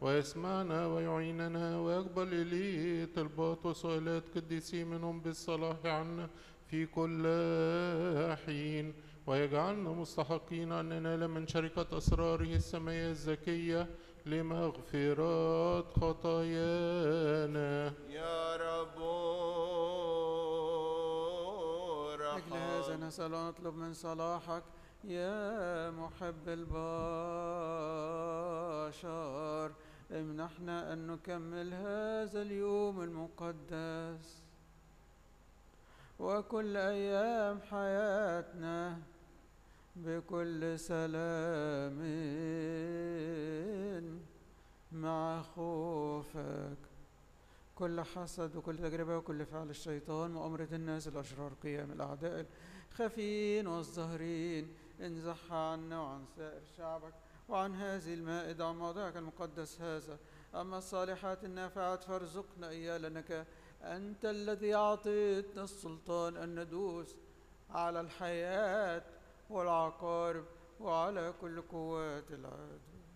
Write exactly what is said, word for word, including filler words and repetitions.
ويسمعنا ويعيننا ويقبل إليه طلبات وسؤالات قديسين منهم بالصلاح عنا في كل حين، ويجعلنا مستحقين أن ننال من شركة أسراره السماوية الزكية لمغفرات خطايانا. يا رب لأجل هذا ارحم. نسأل ونطلب من صلاحك يا محب البشر، امنحنا أن نكمل هذا اليوم المقدس وكل أيام حياتنا بكل سلام مع خوفك. كل حسد وكل تجربة وكل فعل الشيطان مؤامرة الناس الأشرار قيام الأعداء الخفيين والظاهرين انزحها عنا وعن سائر شعبك وعن هذه المائدة وعن موضعك المقدس هذا. أما الصالحات النافعات فارزقنا إياه، لأنك أنت الذي أعطيتنا السلطان أن ندوس على الحياة والعقارب وعلى كل قوات العدو.